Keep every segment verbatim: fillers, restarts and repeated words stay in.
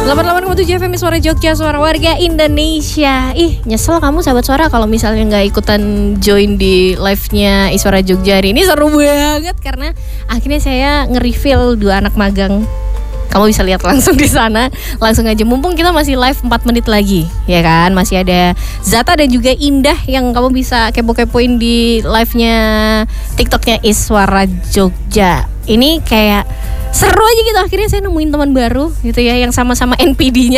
delapan puluh delapan koma tujuh F M Suara Jogja, suara warga Indonesia. Ih, nyesel kamu sahabat suara kalau misalnya gak ikutan join di live-nya Iswara Jogja hari ini. Seru banget karena akhirnya saya nge-reveal dua anak magang. Kamu bisa lihat langsung di sana. Langsung aja, mumpung kita masih live empat menit lagi, ya kan? Masih ada Zata dan juga Indah yang kamu bisa kepo-kepoin di live-nya TikTok-nya Iswara Jogja. Ini kayak seru aja gitu, akhirnya saya nemuin teman baru gitu ya, yang sama-sama N P D-nya.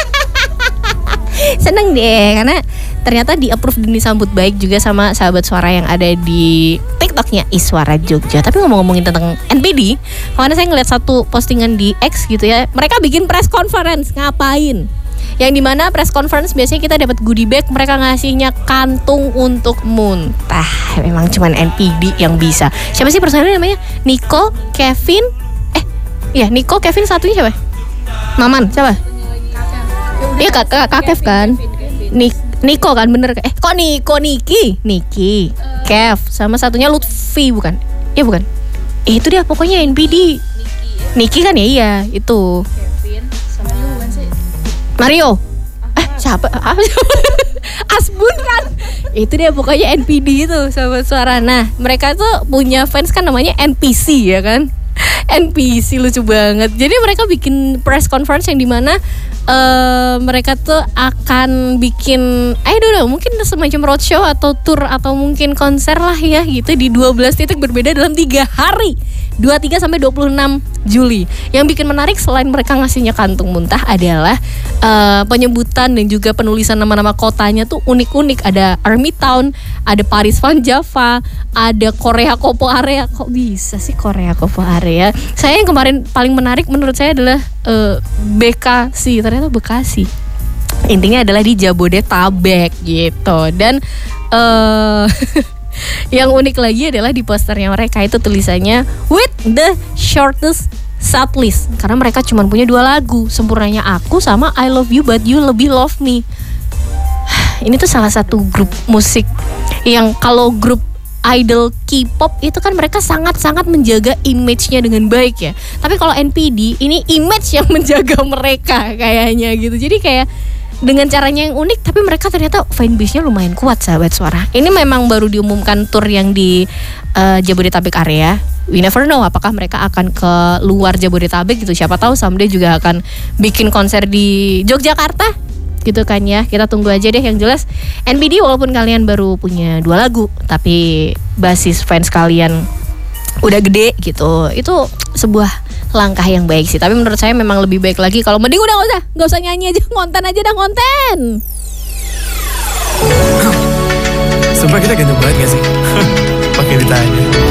Seneng deh, karena ternyata di-approve dan disambut baik juga sama sahabat suara yang ada di TikToknya Iswara Jogja. Tapi ngomong-ngomongin tentang N P D, karena saya ngeliat satu postingan di X gitu ya, mereka bikin press conference, ngapain? Yang dimana press conference biasanya kita dapat goodie bag, mereka ngasihnya kantung untuk muntah. Memang cuman N P D yang bisa. Siapa sih personelnya namanya? Nico, Kevin, eh, iya Nico, Kevin, satunya siapa? Maman, siapa? Iya kak, kak, kak Kev kan? Nik, Nico kan bener? Eh kok Nico, Niki, Niki, Kev, sama satunya Lutfi bukan? Iya bukan? Eh itu dia pokoknya N P D. Niki kan ya, iya itu. Kevin sama Yuan sih. Mario. Eh siapa? Asbun kan? Itu dia pokoknya N P D itu sahabat suara. Nah mereka tuh punya fans kan namanya N P C ya kan? N P C lucu banget. Jadi mereka bikin press conference yang dimana uh, mereka tuh akan bikin, I don't know, mungkin semacam roadshow atau tour atau mungkin konser lah ya gitu di dua belas titik berbeda dalam tiga hari, dua puluh tiga sampai dua puluh enam Juli. Yang bikin menarik selain mereka ngasihnya kantung muntah adalah uh, penyebutan dan juga penulisan nama-nama kotanya tuh unik-unik. Ada Army Town, ada Paris Van Java, ada Korea Kopo Area. Kok bisa sih Korea Kopo Area? Saya yang kemarin paling menarik menurut saya adalah uh, B K C, ternyata Bekasi. Intinya adalah di Jabodetabek gitu. Dan uh, yang unik lagi adalah di posternya mereka itu tulisannya with the shortest setlist, karena mereka cuma punya dua lagu, Sempurnanya Aku sama I Love You But You Lebih Love Me. Ini tuh salah satu grup musik yang kalau grup idol K-pop itu kan mereka sangat-sangat menjaga image-nya dengan baik ya. Tapi kalau N P D ini image yang menjaga mereka kayaknya gitu. Jadi kayak dengan caranya yang unik, tapi mereka ternyata fanbase-nya lumayan kuat sahabat suara. Ini memang baru diumumkan tour yang di uh, Jabodetabek area. We never know apakah mereka akan ke luar Jabodetabek gitu. Siapa tahu someday juga akan bikin konser di Yogyakarta gitu kan ya. Kita tunggu aja deh. Yang jelas N P D walaupun kalian baru punya dua lagu, tapi basis fans kalian udah gede gitu, itu sebuah langkah yang baik sih. Tapi menurut saya memang lebih baik lagi kalau mending udah gak usah Gak usah nyanyi aja, konten aja dah, konten. Sumpah kita ganteng banget gak sih? Pakai ditanya.